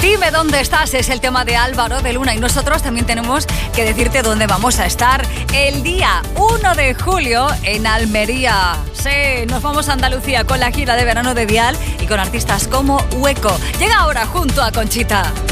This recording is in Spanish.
Dime dónde estás, es el tema de Álvaro de Luna y nosotros también tenemos que decirte dónde vamos a estar el día 1 de julio en Almería. Sí, nos vamos a Andalucía con la gira de verano de Dial y con artistas como Hueco. Llega ahora junto a Conchita.